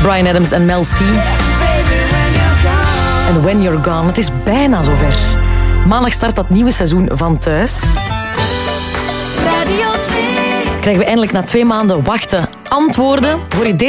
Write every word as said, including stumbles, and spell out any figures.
Bryan Adams en Mel C. En When You're Gone. Het is bijna zover. Maandag start dat nieuwe seizoen van Thuis. Radio twee. Krijgen we eindelijk na twee maanden wachten antwoorden. Voor je